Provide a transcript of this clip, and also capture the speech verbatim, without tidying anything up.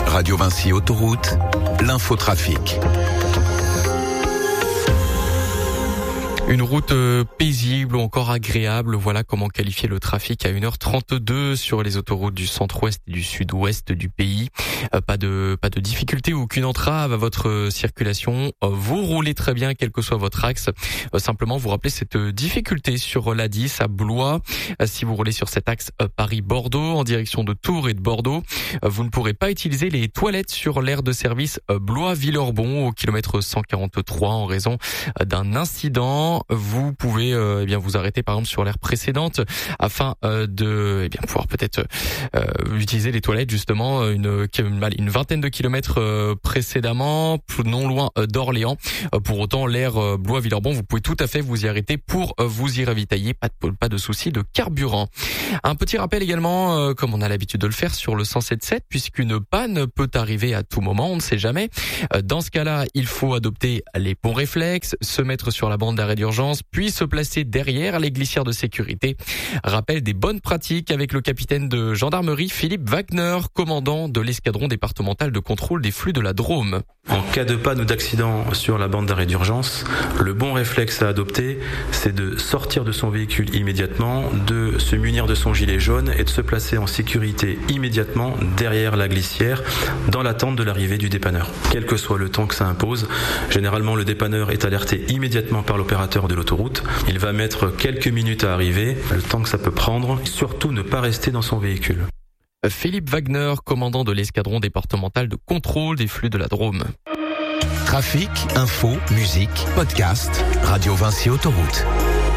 Radio Vinci Autoroute, l'infotrafic. Une route paisible ou encore agréable, voilà comment qualifier le trafic à une heure trente-deux sur les autoroutes du centre-ouest et du sud-ouest du pays. Pas de pas de difficulté, aucune entrave à votre circulation. Vous roulez très bien quel que soit votre axe. Simplement vous rappelez cette difficulté sur l'A dix à Blois. Si vous roulez sur cet axe Paris-Bordeaux en direction de Tours et de Bordeaux, vous ne pourrez pas utiliser les toilettes sur l'aire de service Blois-Villerbon au kilomètre cent quarante-trois en raison d'un incident. Vous pouvez euh, eh bien vous arrêter par exemple sur l'aire précédente afin euh, de eh bien pouvoir peut-être euh, utiliser les toilettes justement une une vingtaine de kilomètres euh, précédemment, non loin euh, d'Orléans. Euh, pour autant, l'aire euh, Blois-Villerbon, vous pouvez tout à fait vous y arrêter pour euh, vous y ravitailler. Pas de pas de souci de carburant. Un petit rappel également, euh, comme on a l'habitude de le faire sur le cent sept sept, puisqu'une panne peut arriver à tout moment, on ne sait jamais. Euh, dans ce cas-là, il faut adopter les bons réflexes, se mettre sur la bande d'arrêt d'urgence, puis se placer derrière les glissières de sécurité. Rappel des bonnes pratiques avec le capitaine de gendarmerie Philippe Wagner, commandant de l'escadron départemental de contrôle des flux de la Drôme. En cas de panne ou d'accident sur la bande d'arrêt d'urgence, le bon réflexe à adopter, c'est de sortir de son véhicule immédiatement, de se munir de son gilet jaune et de se placer en sécurité immédiatement derrière la glissière dans l'attente de l'arrivée du dépanneur. Quel que soit le temps que ça impose, généralement le dépanneur est alerté immédiatement par l'opérateur de l'autoroute. Il va mettre quelques minutes à arriver, le temps que ça peut prendre, surtout ne pas rester dans son véhicule. Philippe Wagner, commandant de l'escadron départemental de contrôle des flux de la Drôme. Trafic, info, musique, podcast, Radio Vinci Autoroute.